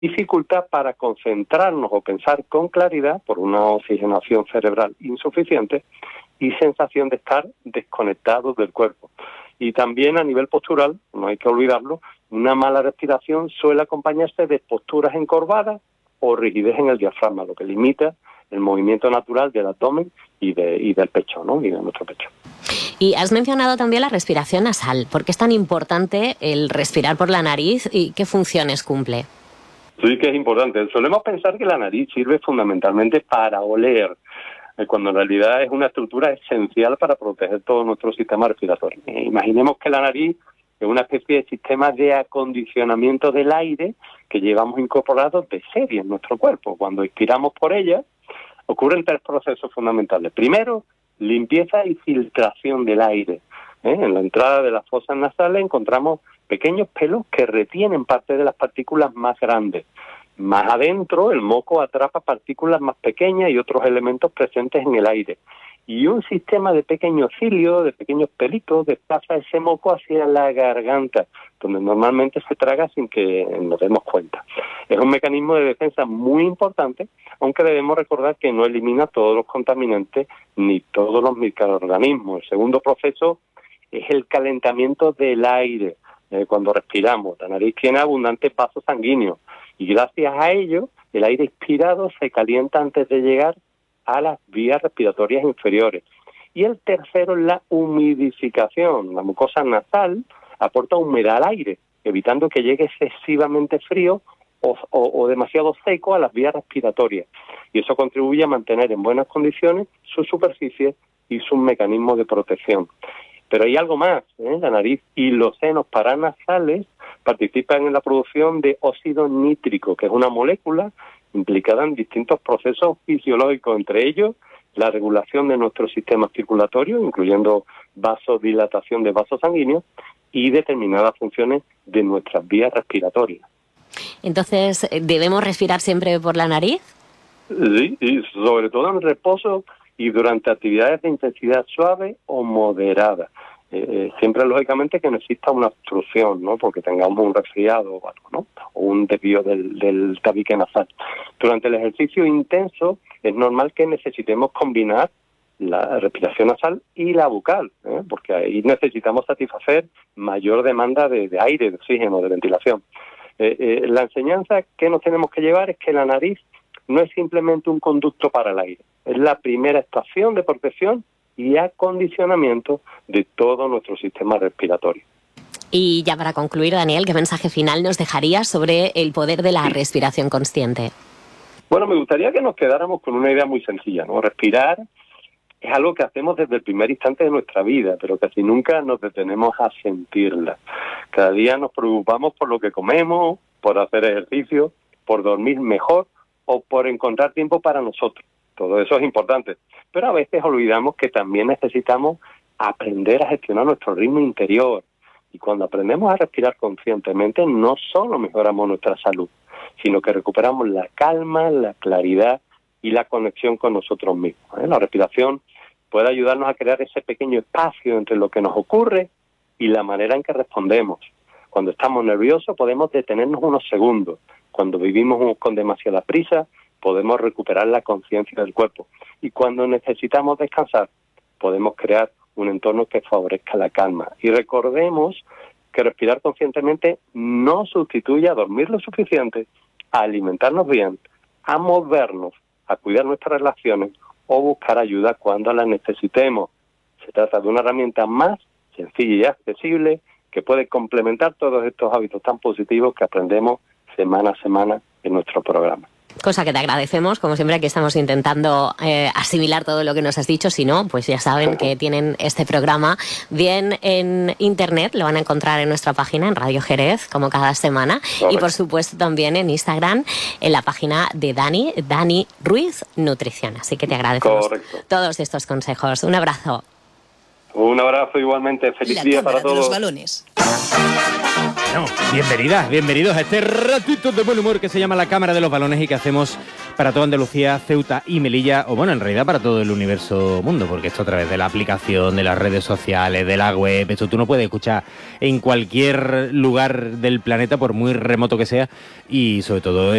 dificultad para concentrarnos o pensar con claridad por una oxigenación cerebral insuficiente y sensación de estar desconectados del cuerpo. Y también a nivel postural, no hay que olvidarlo, una mala respiración suele acompañarse de posturas encorvadas o rigidez en el diafragma, lo que limita el movimiento natural del abdomen y del pecho, ¿no? Y de nuestro pecho. Y has mencionado también la respiración nasal. ¿Por qué es tan importante el respirar por la nariz y qué funciones cumple? Sí que es importante. Solemos pensar que la nariz sirve fundamentalmente para oler, cuando en realidad es una estructura esencial para proteger todo nuestro sistema respiratorio. Imaginemos que la nariz es una especie de sistema de acondicionamiento del aire que llevamos incorporado de serie en nuestro cuerpo. Cuando expiramos por ella, ocurren 3 procesos fundamentales. Primero, limpieza y filtración del aire. En la entrada de las fosas nasales encontramos pequeños pelos que retienen parte de las partículas más grandes. Más adentro, el moco atrapa partículas más pequeñas y otros elementos presentes en el aire. Y un sistema de pequeños cilios, de pequeños pelitos, desplaza ese moco hacia la garganta, donde normalmente se traga sin que nos demos cuenta. Es un mecanismo de defensa muy importante, aunque debemos recordar que no elimina todos los contaminantes ni todos los microorganismos. El segundo proceso es el calentamiento del aire. Cuando respiramos, la nariz tiene abundantes vasos sanguíneos y gracias a ello el aire expirado se calienta antes de llegar a las vías respiratorias inferiores. Y el tercero es la humidificación. La mucosa nasal aporta humedad al aire, evitando que llegue excesivamente frío o demasiado seco a las vías respiratorias. Y eso contribuye a mantener en buenas condiciones su superficie y sus mecanismos de protección. Pero hay algo más, la nariz y los senos paranasales participan en la producción de óxido nítrico, que es una molécula implicada en distintos procesos fisiológicos, entre ellos la regulación de nuestro sistema circulatorio, incluyendo vasodilatación de vasos sanguíneos y determinadas funciones de nuestras vías respiratorias. Entonces, ¿debemos respirar siempre por la nariz? Sí, y sobre todo en reposo y durante actividades de intensidad suave o moderada. Siempre, lógicamente, que no exista una obstrucción, ¿no? Porque tengamos un resfriado o algo, ¿no? O un desvío del tabique nasal. Durante el ejercicio intenso es normal que necesitemos combinar la respiración nasal y la bucal, porque ahí necesitamos satisfacer mayor demanda de aire, de oxígeno, de ventilación. La enseñanza que nos tenemos que llevar es que la nariz no es simplemente un conducto para el aire, es la primera estación de protección y acondicionamiento de todo nuestro sistema respiratorio. Y ya para concluir, Daniel, ¿qué mensaje final nos dejarías sobre el poder de la respiración consciente? Bueno, me gustaría que nos quedáramos con una idea muy sencilla, ¿no? Respirar es algo que hacemos desde el primer instante de nuestra vida, pero casi nunca nos detenemos a sentirla. Cada día nos preocupamos por lo que comemos, por hacer ejercicio, por dormir mejor o por encontrar tiempo para nosotros. Todo eso es importante, pero a veces olvidamos que también necesitamos aprender a gestionar nuestro ritmo interior. Y cuando aprendemos a respirar conscientemente, no solo mejoramos nuestra salud, sino que recuperamos la calma, la claridad y la conexión con nosotros mismos. La respiración puede ayudarnos a crear ese pequeño espacio entre lo que nos ocurre y la manera en que respondemos. Cuando estamos nerviosos podemos detenernos unos segundos. Cuando vivimos con demasiada prisa, podemos recuperar la conciencia del cuerpo. Y cuando necesitamos descansar, podemos crear un entorno que favorezca la calma. Y recordemos que respirar conscientemente no sustituye a dormir lo suficiente, a alimentarnos bien, a movernos, a cuidar nuestras relaciones o buscar ayuda cuando la necesitemos. Se trata de una herramienta más sencilla y accesible que puede complementar todos estos hábitos tan positivos que aprendemos semana a semana en nuestro programa. Cosa que te agradecemos, como siempre aquí estamos intentando asimilar todo lo que nos has dicho, si no, pues ya saben que tienen este programa bien en internet, lo van a encontrar en nuestra página, en Radio Jerez, como cada semana, y por supuesto también en Instagram, en la página de Dani Ruiz Nutrición, así que te agradecemos todos estos consejos. Un abrazo. Un abrazo igualmente, feliz día para todos. La cámara de los balones. Bueno, bienvenidos a este ratito de buen humor que se llama La Cámara de los Balones y que hacemos para toda Andalucía, Ceuta y Melilla, o bueno, en realidad para todo el universo mundo, porque esto a través de la aplicación, de las redes sociales, de la web, esto tú no puedes escuchar en cualquier lugar del planeta, por muy remoto que sea, y sobre todo